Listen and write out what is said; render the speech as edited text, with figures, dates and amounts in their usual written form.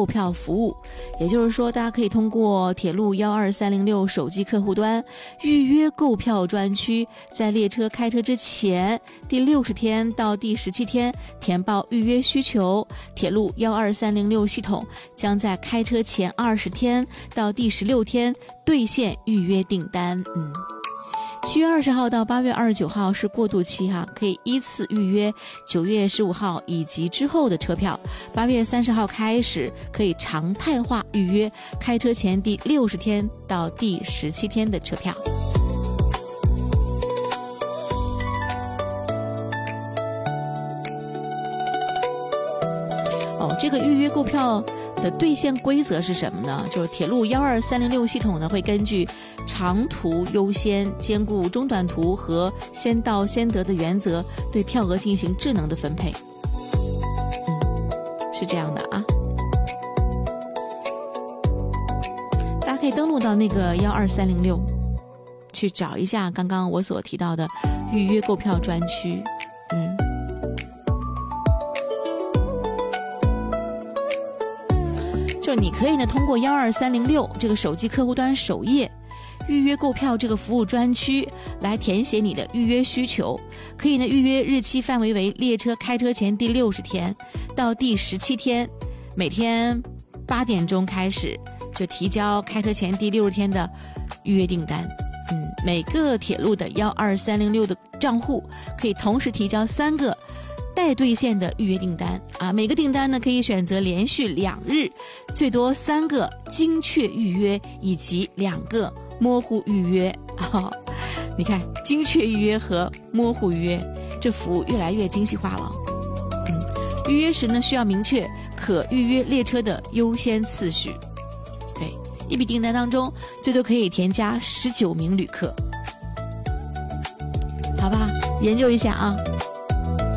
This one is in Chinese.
购票服务。也就是说，大家可以通过铁路12306手机客户端预约购票专区，在列车开车之前第60天到第17天填报预约需求。铁路12306系统将在开车前20天到第16天兑现预约订单。7月20号到8月29号是过渡期可以依次预约9月15号以及之后的车票。8月30号开始可以常态化预约开车前第60天到第17天的车票。这个预约购票的兑现规则是什么呢？就是铁路12306系统呢会根据长途优先、兼顾中短途和先到先得的原则，对票额进行智能的分配。是这样的啊。大家可以登录到那个12306，去找一下刚刚我所提到的预约购票专区。就你可以呢通过12306这个手机客户端首页预约购票这个服务专区来填写你的预约需求，可以呢预约日期范围为列车开车前第60天到第17天，每天8点钟开始就提交开车前第60天的预约订单。每个铁路的12306的账户可以同时提交3个待兑现的预约订单每个订单呢可以选择连续2日，最多3个精确预约以及2个模糊预约。你看，精确预约和模糊预约，这服务越来越精细化了。预约时呢需要明确可预约列车的优先次序。对，一笔订单当中最多可以添加19名旅客。好吧，研究一下啊。